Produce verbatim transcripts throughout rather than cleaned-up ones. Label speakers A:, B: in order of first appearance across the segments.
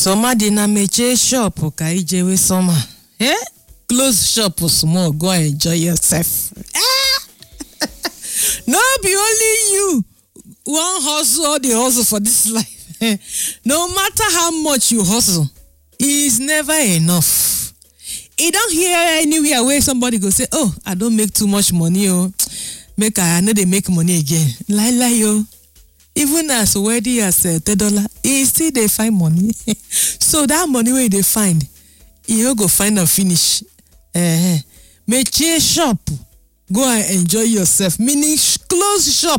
A: Summer dinner meche shop ka ije we summer. Eh? Close shop small, go and enjoy yourself. Ah! No be only you one hustle all the hustle for this life. No matter how much you hustle, it is never enough. You don't hear anywhere where somebody go say, "Oh, I don't make too much money, oh, make I, I know they make money again." Lie lie yo. Even as wealthy as uh, ten dollar, he still they find money. So that money where they find, you go find and finish. Uh, make shop, go and enjoy yourself. Meaning close shop,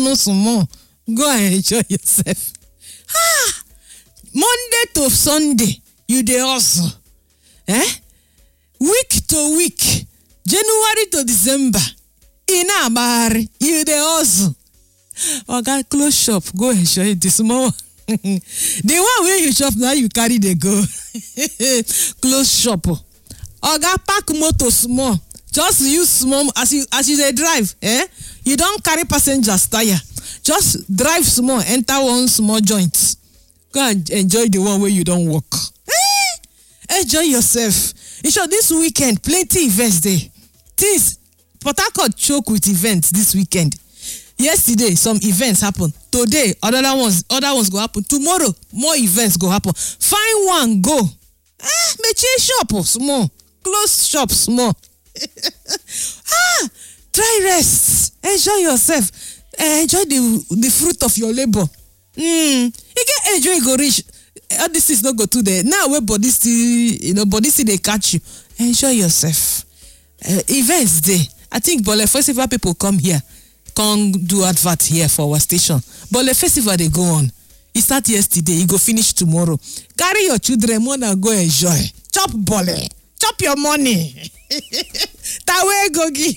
A: go and enjoy yourself. Ah, Monday to Sunday, you dey hustle. Eh? Week to week, January to December, in Abari, you dey hustle. Oga, close shop, go enjoy it this small. The one where you shop now, you carry the go. Close shop. Oga, pack motor small. Just use small as you as you dey drive. Eh? You don't carry passengers tire. Just drive small, enter one small joint. Go and enjoy the one where you don't walk. Eh? Enjoy yourself. You sure this weekend plenty events there. Things Port Harcourt choke with events this weekend. Yesterday, some events happen. Today, other ones, other ones go happen. Tomorrow, more events go happen. Find one, go. Eh, meche shop small. Close shop small. Ah, try rest. Enjoy yourself. Uh, enjoy the the fruit of your labor. Mm. You get enjoy go reach. All this is not go to there. Now where body still, you know, body still they catch you. Enjoy yourself. Uh, events day. I think Bole Festival people come here. Come do advert here for our station. But the festival they go on. It start yesterday, you go finish tomorrow. Carry your children, wanna go enjoy. Chop bole. Chop your money. Tawe gogi.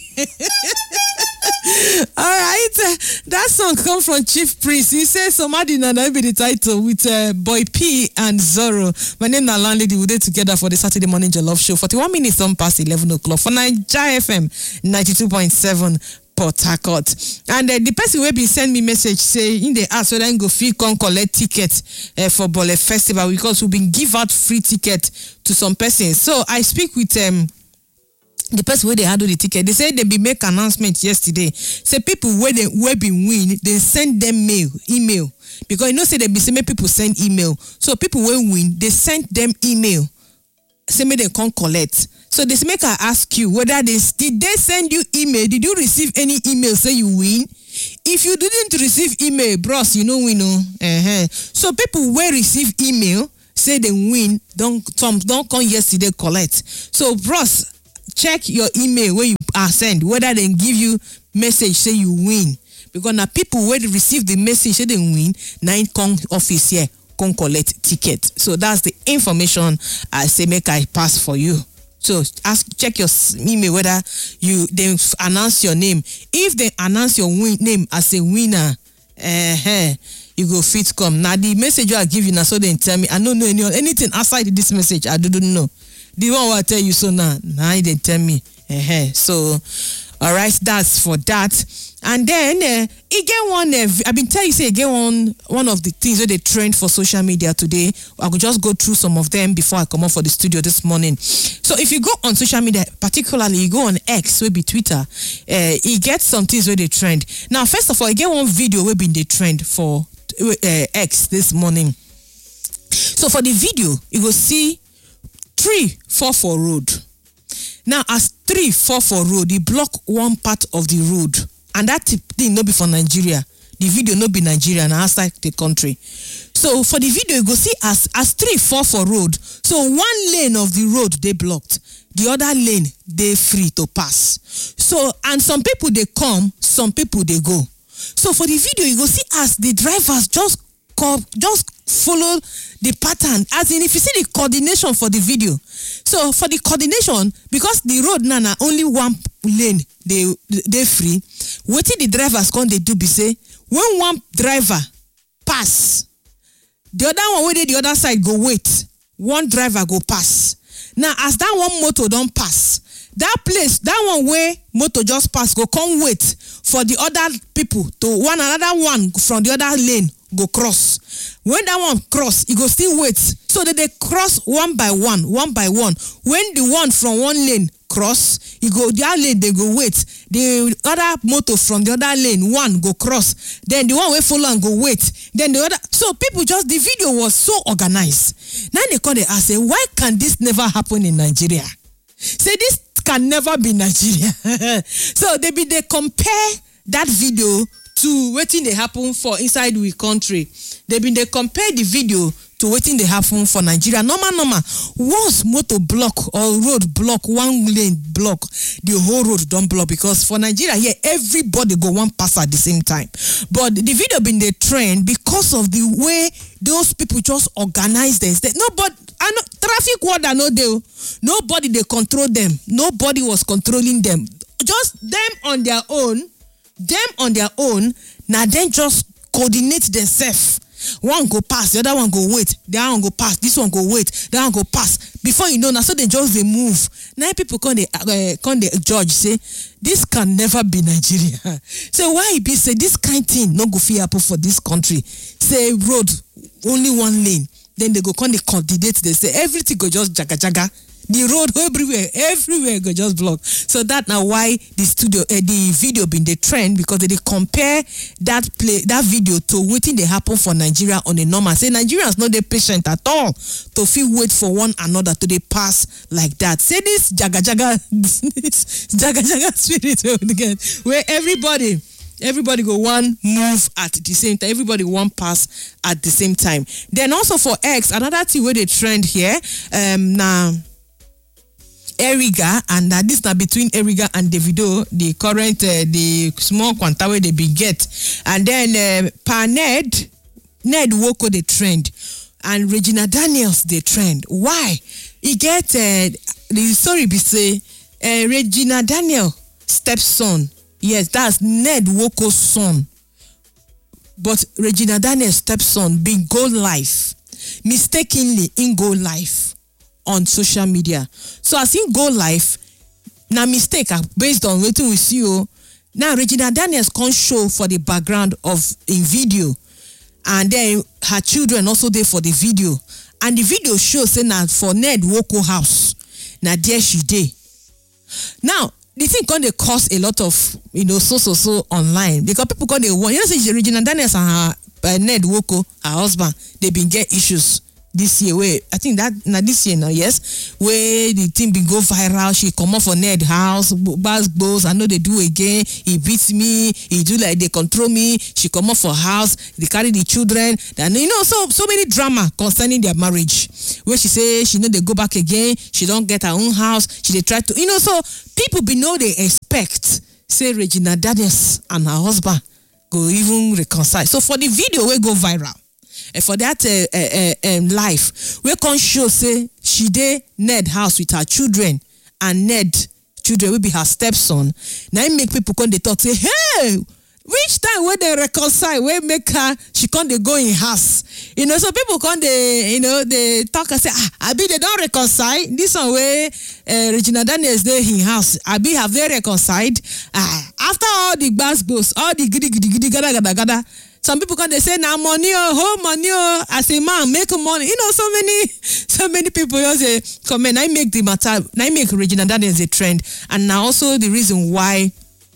A: Alright. That song come from Chief Priest. He says somebody na be the title with uh, Boy P and Zorro. My name is Landlady. We did together for the Saturday morning Jollof show. forty-one minutes on past eleven o'clock for Naija F M ninety-two point seven. Port Harcourt. And uh, the person will be send me message say in the ask whether I go free come collect ticket uh, for Bole Festival because we've been give out free ticket to some persons. So I speak with um the person where they handle the ticket. They say they be make announcement yesterday. Say people where they where be win, they send them mail, email. Because you know say they be say make people send email. So people will win, they send them email. Say make they come collect. So this make I ask you whether they did they send you email? Did you receive any email say you win? If you didn't receive email, bros, you know we know. Uh-huh. So people will receive email say they win. Don't some don't come yesterday collect. So bros, check your email where you are sent whether they give you message say you win. Because now people will receive the message say they win. Nine come office here come collect ticket. So that's the information I say make I pass for you. So ask, check your email whether you they announce your name. If they announce your win, name as a winner, uh, you go fit come. Now the message I give you now, so they tell me I don't know any anything outside this message. I don't know. The one I tell you so now, now they tell me. Uh, so all right, that's for that. And then uh, again one, uh, I've been telling you say again one one of the things that they trend for social media today. I could just go through some of them before I come up for the studio this morning. So if you go on social media, particularly you go on X, will be Twitter, uh, you get some things where they trend. Now, first of all, again one video will be in the trend for uh, X this morning. So for the video, you will see three four four road. Now, as three four four road, you block one part of the road. And that thing no be for Nigeria. The video no be Nigeria and outside the country. So for the video, you go see as as three four four road. So one lane of the road they blocked. The other lane they free to pass. So and some people they come, some people they go. So for the video, you go see as the drivers just come, just follow the pattern. As in, if you see the coordination for the video. So for the coordination, because the road now na only one lane they they free. What the drivers come they do be say when one driver pass, the other one where the other side go wait. One driver go pass. Now as that one motor don't pass, that place, that one where motor just pass go come wait for the other people to one another one from the other lane go cross. When that one cross, e go still wait. So that they cross one by one, one by one. When the one from one lane cross, e go the other lane they go wait. The other motor from the other lane one go cross. Then the one wey follow and go wait. Then the other. So people just the video was so organized. Now they call they ask, say, why can this never happen in Nigeria? Say this can never be Nigeria. So they be they compare that video to wetin dey happen for inside we country. They been they compare the video to wetin dey happen for Nigeria. Normal, normal. Once motor block or road block, one lane block, the whole road don't block because for Nigeria here, everybody go one pass at the same time. But the video been the trend because of the way those people just organize this. Nobody, I know, traffic warden no dey. Nobody they control them. Nobody was controlling them. Just them on their own. Them on their own, now then just coordinate themselves. One go pass, the other one go wait, the other one go pass, this one go wait, the other one go pass. Before you know, now so they just they move. Now people come they uh, come the judge say this can never be Nigeria. So why it be say this kind thing no go fit happen for this country? Say road only one lane, then they go come they candidate. They say everything go just jaga jaga. The road everywhere, everywhere go just block. So that now why the studio, uh, the video been the trend because they, they compare that play, that video to waiting they happen for Nigeria on a normal. Say Nigerians not they patient at all to feel wait for one another to they pass like that. Say this jaga jaga, this jaga jaga spirit again, where everybody. Everybody go one move at the same time. Everybody one pass at the same time. Then also for X, another thing where they trend here. Um, now. Eriga and uh, this now between Eriga and Davido, the current uh, the small quanta where they be get, and then uh, Pa Ned Ned Woko the trend, and Regina Daniels the trend. Why? He get uh, the story be say uh, Regina Daniel stepson. Yes, that's Ned Woko's son, but Regina Daniel's stepson been go live mistakenly in go live on social media. So as in go live, na mistake based on what we see. Oh, now Regina Daniels can show for the background of a video, and then her children also there for the video, and the video shows say na for Ned Woko house. Now there she dey. Now the thing can they cause a lot of you know so so so online because people can they want you know say Regina Daniels and her uh, Ned Woko, her husband, they been get issues. This year, where I think that now this year now, yes, where the thing been go viral. She come up for Ned house, bass bows. I know they do again. He beats me. He do like they control me. She come up for house. They carry the children. And you know, so so many drama concerning their marriage. Where she say she know they go back again. She don't get her own house. She they try to you know. So people be know they expect say Regina Daniels and her husband go even reconcile. So for the video, we go viral. And for that uh, uh, uh, um, life, we can show say she dey Ned house with her children, and Ned children will be her stepson. Now it make people come they talk say, hey, which time when they reconcile, we make her she come they go in house. You know, so people come they you know they talk and say, ah, I be they don't reconcile. This one way uh, Regina Daniels there in house. I be have they reconciled? Ah, after all the bass goes, all the giddy giddy giddy gada gada gada. Some people come they say now nah, money oh home money oh as a man make money you know so many so many people just say come on I make the matter I make Regina Daniels a trend and now also the reason why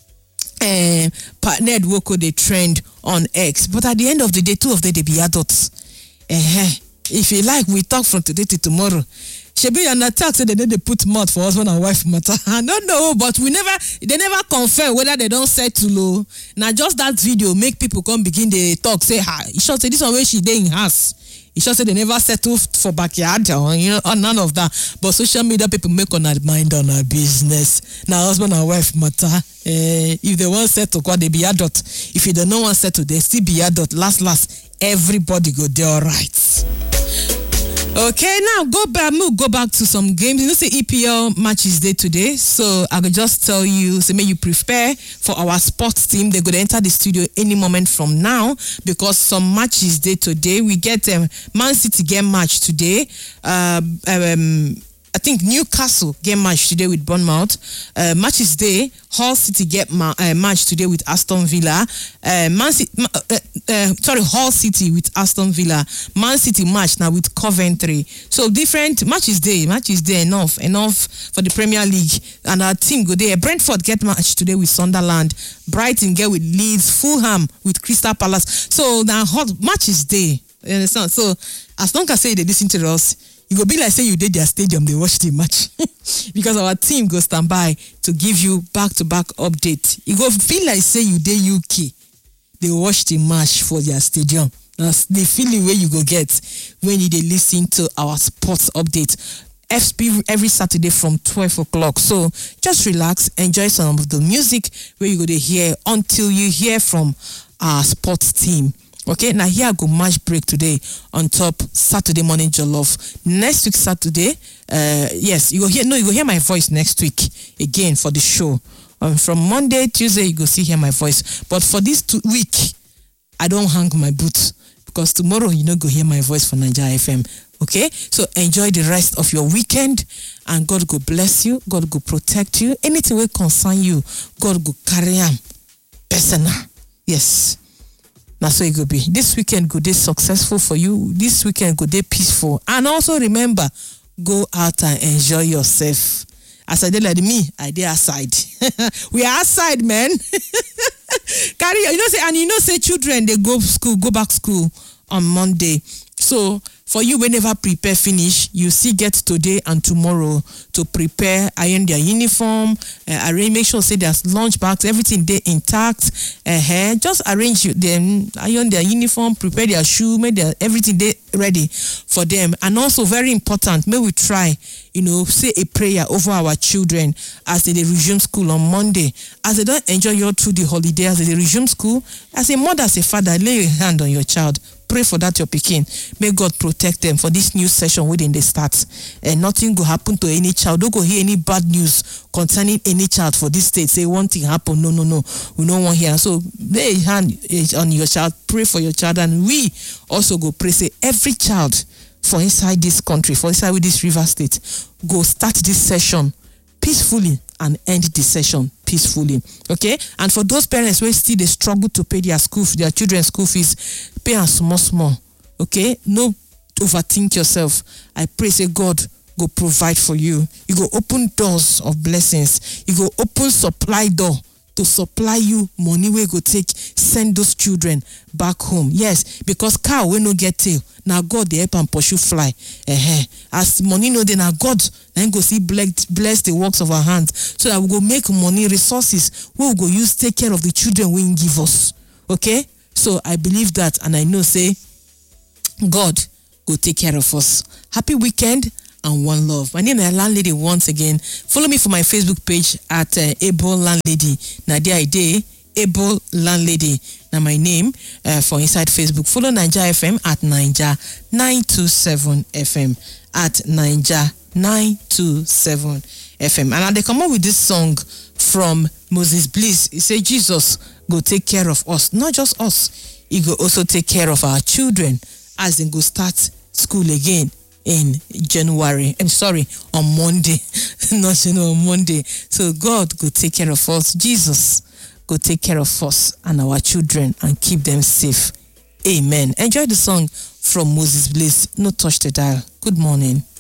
A: uh, Ned Woko the trend on X but at the end of the day two of them they be adults. Uh-huh. If you like we talk from today to tomorrow. Shebi and attack say they they put mouth for husband and wife matter. I don't know, but we never they never confirm whether they don't settle low. Now just that video make people come begin the talk say ha. It should say this one where she dey in house. It should say they never settle for backyard or you know or none of that. But social media people make on our mind on our business. Now husband and wife matter. Uh, if they want settle, God they be adult. If you don't know want settle, they still be adult. Last last everybody go there all right. Okay, now go back. We'll go back to some games. You know, say E P L matches day today, so I could just tell you. So, may you prepare for our sports team. They're going to enter the studio any moment from now because some matches day today. We get um, Man City game match today. Uh, um, I think. think Newcastle get match today with Bournemouth. Uh, matches day, Hull City get ma- uh, match today with Aston Villa. Uh, Man City, uh, uh, sorry, Hull City with Aston Villa. Man City match now with Coventry. So different matches day, matches day enough, enough for the Premier League. And our team go there. Brentford get match today with Sunderland. Brighton get with Leeds. Fulham with Crystal Palace. So now hot matches day. You understand? So as long as say they listen to us, you go be like say you did their stadium, they watch the match. Because our team go stand by to give you back-to-back update. You go feel like say you did U K, they watch the match for their stadium. That's the feeling where you go get when you they listen to our sports update. F P every Saturday from twelve o'clock. So just relax, enjoy some of the music where you go to hear until you hear from our sports team. Okay, now here I go match break today on top Saturday morning jollof. Next week Saturday, uh, yes, you go hear no, you go hear my voice next week again for the show. Um, from Monday, Tuesday, you go see hear my voice. But for this two week, I don't hang my boots because tomorrow you know go hear my voice for Nigeria F M. Okay, so enjoy the rest of your weekend, and God go bless you. God go protect you. Anything will concern you, God go carry am personal. Yes. Now so it could be. This weekend could be successful for you. This weekend could be peaceful. And also remember, go out and enjoy yourself. As I did like me, I did outside. We are outside, man. Carry you know say and you know say children they go school, go back school on Monday. So for you, whenever prepare finish, you see get today and tomorrow to prepare, iron their uniform, uh, arrange, make sure say there's lunch bags, everything they intact. Uh, just arrange them, iron their uniform, prepare their shoe, make their everything they ready for them. And also very important, may we try, you know, say a prayer over our children as they resume school on Monday, as they don't enjoy your through the holiday, as they resume school. As a mother, as a father, lay your hand on your child. Pray for that your pikin. May God protect them for this new session within the start. And nothing will happen to any child. Don't go hear any bad news concerning any child for this state. Say one thing happen. No, no, no. We don't want here. So lay your hand on your child. Pray for your child. And we also go pray. Say every child for inside this country, for inside with this river state, go start this session peacefully and end the session peacefully. Okay? And for those parents who still they struggle to pay their school, their children's school fees, pay and small, small. Okay? No overthink yourself. I pray, say God go provide for you. You go open doors of blessings. You go open supply door to supply you money where you go take, send those children back home. Yes, because cow will no get tail. Now God they help and pursue fly. Uh-huh. As money no then now God then go see bless, bless the works of our hands so that we go make money resources we will go use take care of the children we give us. Okay? So I believe that and I know say God go take care of us. Happy weekend and one love. My name is Landlady once again. Follow me for my Facebook page at uh, Able Landlady. Now there I day Able Landlady. Now my name uh, for inside Facebook. Follow Nigeria F M at Nigeria nine two seven F M at Nigeria nine two seven F M. And I they come up with this song from Moses Bliss. He say Jesus go take care of us, not just us. He go also take care of our children as they go start school again in January. I'm sorry, on Monday. Not you know, on Monday. So God go take care of us. Jesus go take care of us and our children and keep them safe. Amen. Enjoy the song from Moses Bliss. No touch the dial. Good morning.